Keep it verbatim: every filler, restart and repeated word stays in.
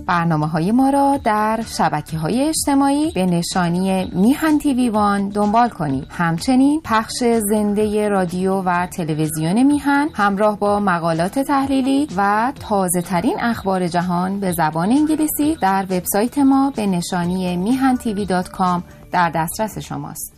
برنامه‌های ما را در شبکه‌های اجتماعی به نشانی میهن تیوی وان دنبال کنید. همچنین پخش زنده رادیو و تلویزیون میهن همراه با مقالات تحلیلی و تازه ترین اخبار جهان به زبان انگلیسی در وبسایت ما به نشانی میهن تیوی دات کام در دسترس شماست.